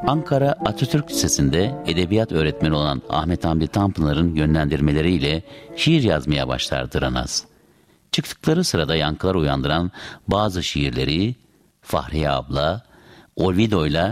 Ankara Atatürk Lisesi'nde edebiyat öğretmeni olan Ahmet Hamdi Tanpınar'ın yönlendirmeleriyle şiir yazmaya başlar Dıranaz. Çıktıkları sırada yankılar uyandıran bazı şiirleri Fahriye abla, Olvido'yla